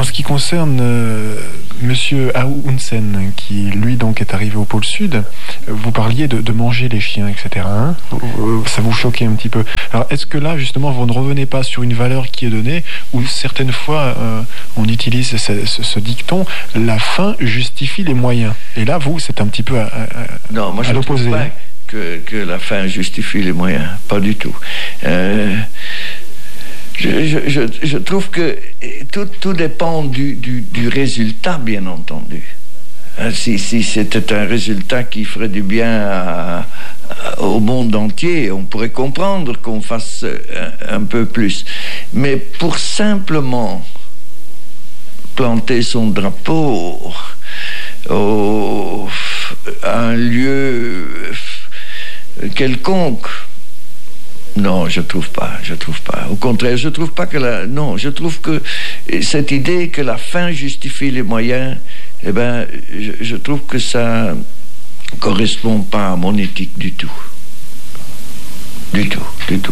En ce qui concerne Monsieur Amundsen, qui lui donc est arrivé au pôle Sud, vous parliez de manger les chiens, etc. Hein, ça vous choquait un petit peu. Alors est-ce que là justement vous ne revenez pas sur une valeur qui est donnée, où certaines fois on utilise ce dicton, la fin justifie les moyens. Et là vous c'est un petit peu non, moi, à l'opposé. Trouve pas que la fin justifie les moyens, pas du tout. Je trouve que tout dépend du résultat, bien entendu. Si c'était un résultat qui ferait du bien au monde entier, on pourrait comprendre qu'on fasse un peu plus. Mais pour simplement planter son drapeau à un lieu quelconque, non, je trouve pas. Au contraire, je trouve pas que je trouve que cette idée que la fin justifie les moyens, eh ben, je trouve que ça correspond pas à mon éthique du tout. Du tout.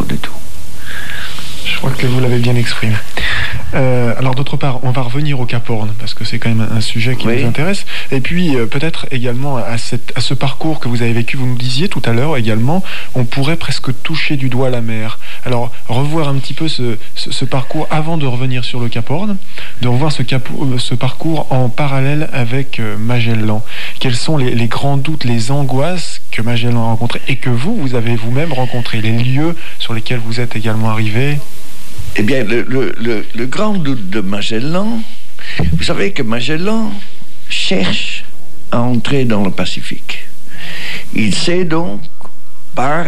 Je crois que vous l'avez bien exprimé. Alors d'autre part, on va revenir au Cap Horn, parce que c'est quand même un sujet qui nous intéresse. Et puis peut-être également à ce parcours que vous avez vécu, vous nous disiez tout à l'heure également, on pourrait presque toucher du doigt la mer. Alors revoir un petit peu ce parcours avant de revenir sur le Cap Horn, de revoir ce parcours en parallèle avec Magellan. Quels sont les grands doutes, les angoisses que Magellan a rencontrés et que vous avez vous-même rencontrés, les lieux sur lesquels vous êtes également arrivé? Eh bien, le grand doute de Magellan, vous savez que Magellan cherche à entrer dans le Pacifique. Il sait donc, par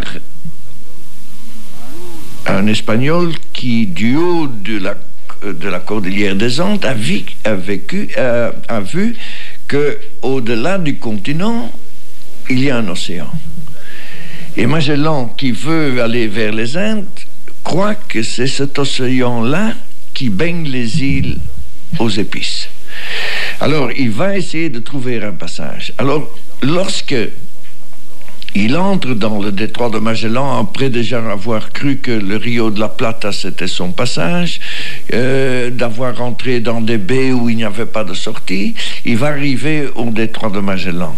un Espagnol qui, du haut de la cordillère des Andes, a vu que au-delà du continent, il y a un océan. Et Magellan, qui veut aller vers les Indes, croit que c'est cet océan-là qui baigne les îles aux épices. Alors, il va essayer de trouver un passage. Alors, lorsque il entre dans le détroit de Magellan, après déjà avoir cru que le Rio de la Plata, c'était son passage, d'avoir entré dans des baies où il n'y avait pas de sortie, il va arriver au détroit de Magellan.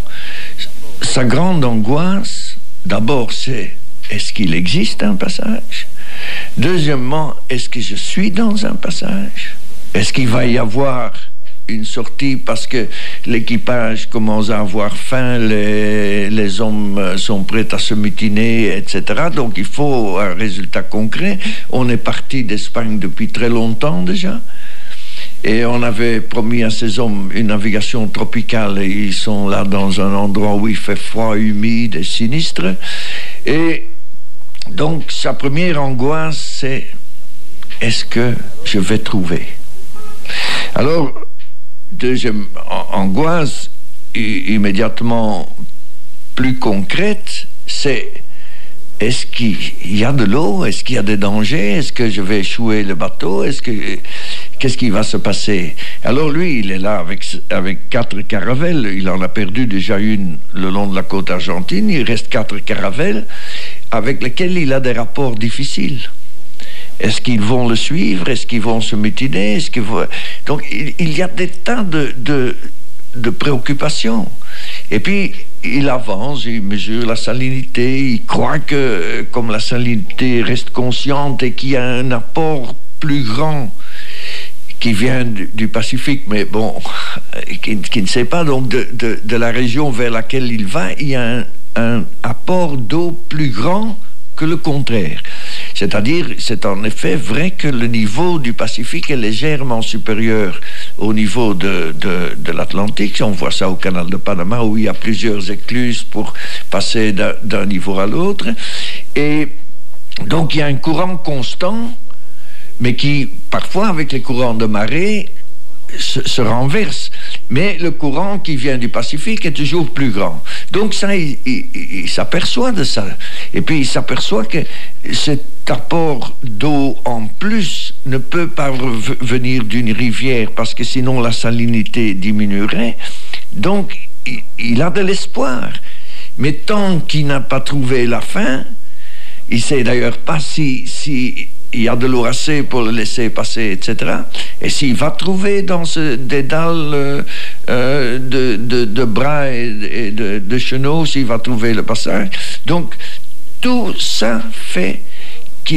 Sa grande angoisse, d'abord, c'est: est-ce qu'il existe un passage? Deuxièmement, est-ce que je suis dans un passage? Est-ce qu'il va y avoir une sortie parce que l'équipage commence à avoir faim, les hommes sont prêts à se mutiner, etc. Donc il faut un résultat concret. On est parti d'Espagne depuis très longtemps déjà. Et on avait promis à ces hommes une navigation tropicale et ils sont là dans un endroit où il fait froid, humide et sinistre. Et donc, sa première angoisse, c'est: est-ce que je vais trouver? Alors, deuxième angoisse, immédiatement plus concrète, c'est: est-ce qu'il y a de l'eau? Est-ce qu'il y a des dangers? Est-ce que je vais échouer le bateau? Qu'est-ce qui va se passer? Alors lui, il est là avec 4 caravelles. Il en a perdu déjà une le long de la côte argentine. Il reste 4 caravelles avec lesquelles il a des rapports difficiles. Est-ce qu'ils vont le suivre? Est-ce qu'ils vont se mutiner? Donc il y a des tas de préoccupations. Et puis il avance, il mesure la salinité, il croit que comme la salinité reste consciente et qu'il y a un apport plus grand qui vient du Pacifique, mais bon, qui ne sait pas donc de la région vers laquelle il va, il y a un apport d'eau plus grand que le contraire. C'est-à-dire, c'est en effet vrai que le niveau du Pacifique est légèrement supérieur au niveau de l'Atlantique. On voit ça au canal de Panama, où il y a plusieurs écluses pour passer d'un niveau à l'autre. Et donc, il y a un courant constant, mais qui, parfois, avec les courants de marée, se renverse. Mais le courant qui vient du Pacifique est toujours plus grand. Donc ça, il s'aperçoit de ça. Et puis il s'aperçoit que cet apport d'eau en plus ne peut pas venir d'une rivière, parce que sinon la salinité diminuerait. Donc il a de l'espoir. Mais tant qu'il n'a pas trouvé la fin, il ne sait d'ailleurs pas si il y a de l'eau assez pour le laisser passer, etc. Et s'il va trouver dans des dalles de bras et de chenaux, s'il va trouver le passage. Donc, tout ça fait